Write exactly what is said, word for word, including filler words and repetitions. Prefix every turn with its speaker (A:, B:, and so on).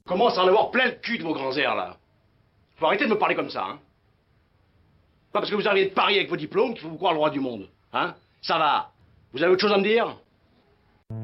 A: Commence à en avoir plein le cul de vos grands airs, là. Faut arrêter de me parler comme ça, hein. Pas parce que vous arrivez de Paris avec vos diplômes qu'il faut vous croire le roi du monde, hein. Ça va. Vous avez autre chose à me dire?